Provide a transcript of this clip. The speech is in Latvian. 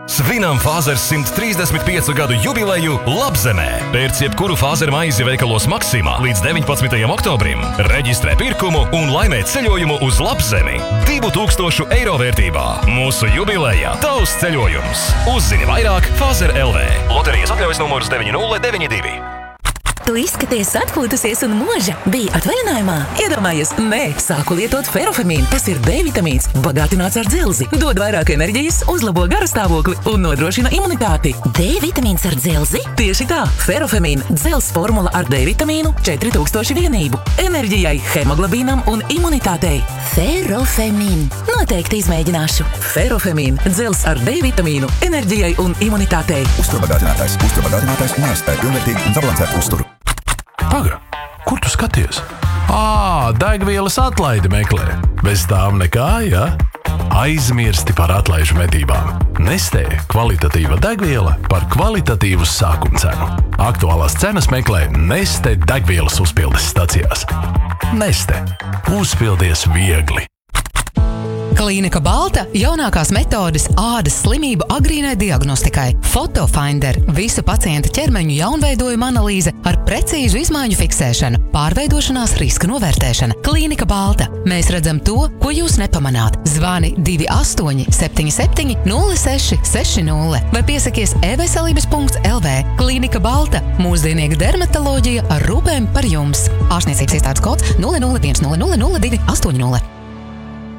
Svinam Fāzers 135 gadu jubileju Labzemē. Pērc jebkuru Fāzer maizi veikalos Maksimā līdz 19. oktobrim. Reģistrē pirkumu un laimē ceļojumu uz Labzemi 2000 eiro vērtībā. Mūsu jubilejā tavs ceļojums. Uzzini vairāk Fāzer LV. Loterijas atļaujas numurs 9092. Tu izskaties atpūtusies un mūža bija atvaļinājumā. Iedomājies, nē, sāku lietot Ferofemīnu. Tas ir D vitamīns, bagātināts ar dzelzi. Dod vairāk enerģijas, uzlabo garastāvokli un nodrošina imunitāti. D vitamīns ar dzelzi? Tieši tā, Ferofemīna, dzels formula ar D vitamīnu 4000 vienību. Enerģijai, hemoglobīnam un imunitātei. Ferofemīna. Noteikti izmēģināšu. Ferofemīna, dzels ar D vitamīnu, enerģijai un imunitātei. Uzturbagātinātājs nespēj pilnvērtīgi un sabalansēt uzturu. Paga, kur tu skaties? Degvielas atlaidi meklē. Bez tām nekā, ja? Aizmirsti par atlaižu medībām. Nestē kvalitatīva degviela par kvalitatīvu sākumcenu. Aktuālās cenas meklē Neste degvielas uzpildes stacijās. Neste. Uzpildies viegli. Klīnika Balta – jaunākās metodes ādas slimību agrīnai diagnostikai. Fotofinder – visu pacienta ķermeņu jaunveidojuma analīze ar precīzu izmaiņu fiksēšanu, pārveidošanās riska novērtēšana. Klīnika Balta – mēs redzam to, ko jūs nepamanāt. Zvani 28 77 06 60 vai piesakies e-veselības.lv. Klīnika Balta – mūsdienīga dermatoloģija ar rūpēm par jums. Ārstniecības iestādes kods 0010000280.